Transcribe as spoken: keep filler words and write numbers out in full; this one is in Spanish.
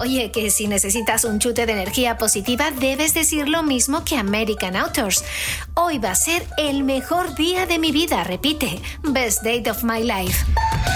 Oye, que si necesitas un chute de energía positiva, debes decir lo mismo que American Authors. Hoy va a ser el mejor día de mi vida, repite. Best date of my life.